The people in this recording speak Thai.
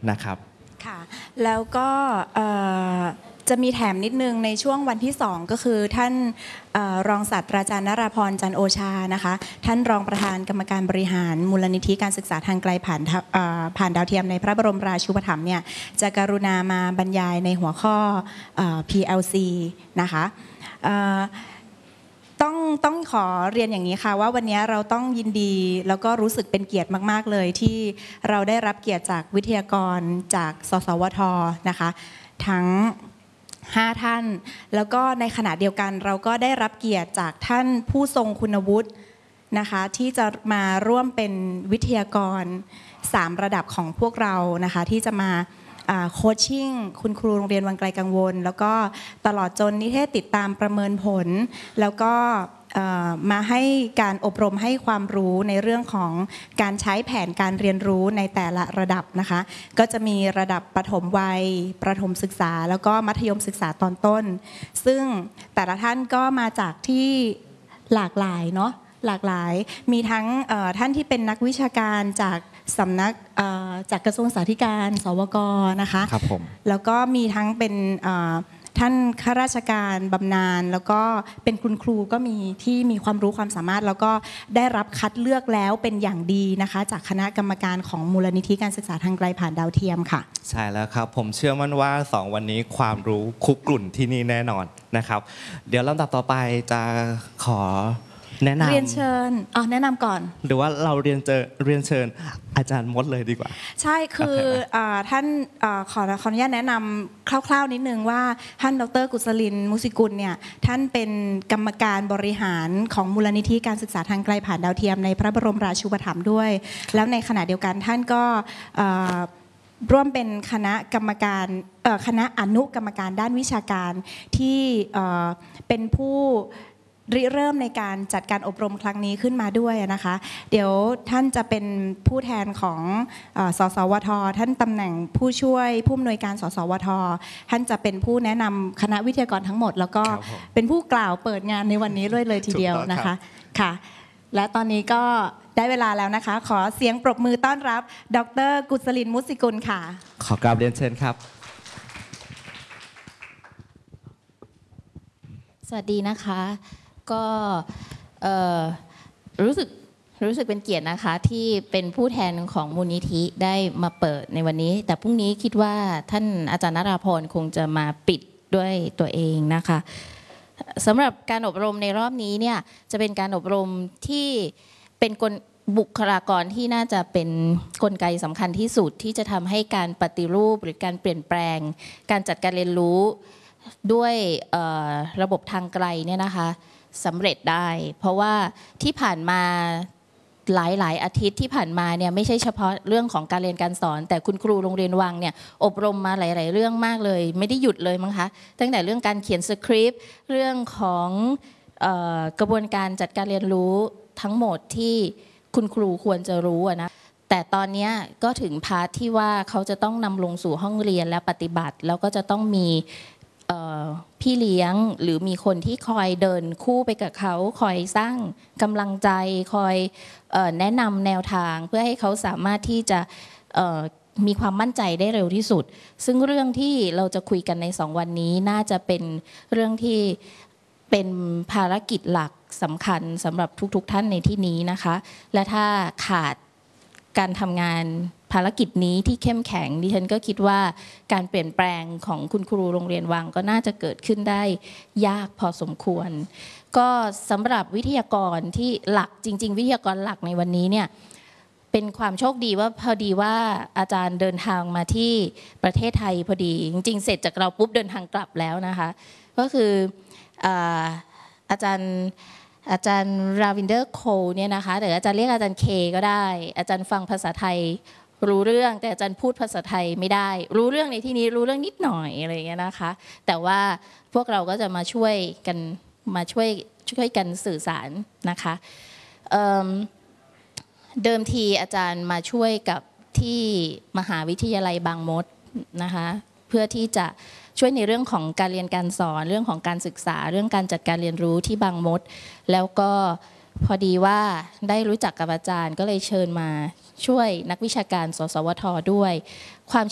นะครับค่ะแล้วก็จะมีแถมนิดนึงในช่วงวันที่2ก็คือท่านรองศาสตราจารย์นราพรจันทร์โอชานะคะท่านรองประธานกรรมการบริหารมูลนิธิการศึกษาทางไกลผ่านดาวเทียมในพระบรมราชูปถัมภ์เนี่ยจะกรุณามาบรรยายในหัวข้อ PLC นะคะต้องขอเรียนอย่างนี้ค่ะว่าวันนี้เราต้องยินดีแล้วก็รู้สึกเป็นเกียรติมากๆเลยที่เราได้รับเกียรติจากวิทยากรจากสสวทนะคะทั้ง5ท่านแล้วก็ในขณะเดียวกันเราก็ได้รับเกียรติจากท่านผู้ทรงคุณวุฒินะคะที่จะมาร่วมเป็นวิทยากร3ระดับของพวกเรานะคะที่จะมาโคชชิ่งคุณครูโรงเรียนวังไกลกังวลแล้วก็ตลอดจนนิเทศติดตามประเมินผลแล้วก็มาให้การอบรมให้ความรู้ในเรื่องของการใช้แผนการเรียนรู้ในแต่ละระดับนะคะก็จะมีระดับประถมวัยประถมศึกษาแล้วก็มัธยมศึกษาตอนต้นซึ่งแต่ละท่านก็มาจากที่หลากหลายเนาะหลากหลายมีทั้งท่านที่เป็นนักวิชาการจากสำนักจากกระทรวงสาธการสวกนะคะครับผมแล้วก็มีทั้งเป็นท่านข้าราชการบำนาญแล้วก็เป็นคุณครูก็มีที่มีความรู้ความสามารถแล้วก็ได้รับคัดเลือกแล้วเป็นอย่างดีนะคะจากคณะกรรมการของมูลนิธิการศึกษาทางไกลผ่านดาวเทียมค่ะใช่แล้วครับผมเชื่อมั่นว่า2วันนี้ความรู้คุกรุ่นที่นี่แน่นอนนะครับเดี๋ยวลำดับต่อไปจะขอแนะนำเรียนเชิญแนะนำก่อนหรือว่าเราเรียนเชิญอาจารย์มดเลยดีกว่าใช่คือท่านขออนุญาตแนะนำคร่าวๆนิดนึงว่าท่านดร.กุศลินมุสิกุลเนี่ยท่านเป็นกรรมการบริหารของมูลนิธิการศึกษาทางไกลผ่านดาวเทียมในพระบรมราชูปถัมภ์ด้วยแล้วในขณะเดียวกันท่านก็ร่วมเป็นคณะกรรมการคณะอนุกรรมการด้านวิชาการที่เป็นผู้ริเริ่มในการจัดการอบรมครั้งนี้ขึ้นมาด้วยนะคะเดี๋ยวท่านจะเป็นผู้แทนของสสวทท่านตำแหน่งผู้ช่วยผู้อำนวยการสสวทท่านจะเป็นผู้แนะนำคณะวิทยากรทั้งหมดแล้วก็เป็นผู้กล่าวเปิดงานในวันนี้เลยทีเดียวนะคะค่ะและตอนนี้ก็ได้เวลาแล้วนะคะขอเสียงปรบมือต้อนรับดร.กุศลินมุสิกุลค่ะขอกราบเรียนเชิญครับสวัสดีนะคะก็รู้สึกเป็นเกียรตินะคะที่เป็นผู้แทนของมูลนิธิได้มาเปิดในวันนี้แต่พรุ่งนี้คิดว่าท่านอาจารย์นราพรคงจะมาปิดด้วยตัวเองนะคะสำหรับการอบรมในรอบนี้เนี่ยจะเป็นการอบรมที่เป็นบุคลากรที่น่าจะเป็นกลไกสำคัญที่สุดที่จะทำให้การปฏิรูปหรือการเปลี่ยนแปลงการจัดการเรียนรู้ด้วยระบบทางไกลเนี่ยนะคะสำเร็จได้เพราะว่าที่ผ่านมาหลายอาทิตย์ที่ผ่านมาเนี่ยไม่ใช่เฉพาะเรื่องของการเรียนการสอนแต่คุณครูโรงเรียนวังเนี่ยอบรมมาหลายๆเรื่องมากเลยไม่ได้หยุดเลยมั้งคะตั้งแต่เรื่องการเขียนสคริปต์เรื่องของกระบวนการจัดการเรียนรู้ทั้งหมดที่คุณครูควรจะรู้นะแต่ตอนนี้ก็ถึงพาร์ทที่ว่าเขาจะต้องนำลงสู่ห้องเรียนและปฏิบัติแล้วก็จะต้องมีพี่เลี้ยงหรือมีคนที่คอยเดินคู่ไปกับเขาคอยสร้างกำลังใจคอยแนะนำแนวทางเพื่อให้เขาสามารถที่จะมีความมั่นใจได้เร็วที่สุดซึ่งเรื่องที่เราจะคุยกันใน2วันนี้น่าจะเป็นเรื่องที่เป็นภารกิจหลักสำคัญสำหรับทุกๆท่านในที่นี้นะคะและถ้าขาดการทำงานภารกิจนี้ที่เข้มแข็งดิฉันก็คิดว่าการเปลี่ยนแปลงของคุณครูโรงเรียนวังก็น่าจะเกิดขึ้นได้ยากพอสมควรก็สำหรับวิทยากรที่หลักจริงๆวิทยากรหลักในวันนี้เนี่ยเป็นความโชคดีว่าพอดีว่าอาจารย์เดินทางมาที่ประเทศไทยพอดีจริงๆเสร็จจากเราปุ๊บเดินทางกลับแล้วนะคะก็คืออาจารย์ราวินเดอร์โคเนี่ยนะคะหรืออาจารย์เรียกอาจารย์เคก็ได้อาจารย์ฟังภาษาไทยรู้เรื่องแต่อาจารย์พูดภาษาไทยไม่ได้รู้เรื่องในที่นี้รู้เรื่องนิดหน่อยอะไรอย่างเงี้ยนะคะแต่ว่าพวกเราก็จะมาช่วยกันสื่อสารนะคะเดิมทีอาจารย์มาช่วยกับที่มหาวิทยาลัยบางมดนะคะเพื่อที่จะช่วยในเรื่องของการเรียนการสอนเรื่องของการศึกษาเรื่องการจัดการเรียนรู้ที่บางมดแล้วก็พอดีว่าได้รู้จักกับอาจารย์ก็เลยเชิญมาช่วยนักวิชาการสสวทด้วยความ